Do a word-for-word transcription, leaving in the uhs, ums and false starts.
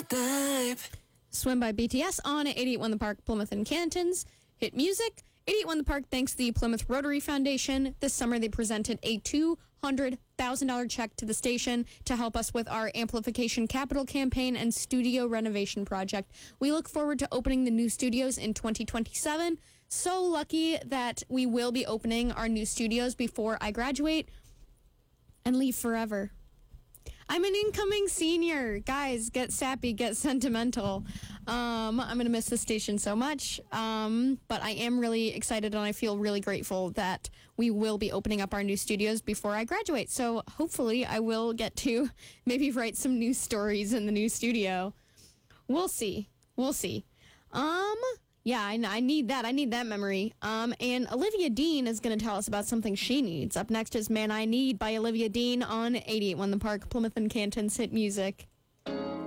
type. Swim by B T S on eighty-eight one The Park, Plymouth and Canton's Hit Music. eighty-eight one The Park thanks the Plymouth Rotary Foundation. This summer they presented a two hundred thousand dollars check to the station to help us with our Amplification Capital campaign and studio renovation project. We look forward to opening the new studios in twenty twenty-seven. So lucky that we will be opening our new studios before I graduate and leave forever. I'm an incoming senior. Guys, get sappy, get sentimental. Um, I'm going to miss the station so much. Um, but I am really excited and I feel really grateful that we will be opening up our new studios before I graduate. So hopefully I will get to maybe write some new stories in the new studio. We'll see. We'll see. Um... Yeah, I, I need that. I need that memory. Um, and Olivia Dean is going to tell us about something she needs. Up next is Man I Need by Olivia Dean on eighty-eight one The Park, Plymouth and Canton's Hit Music.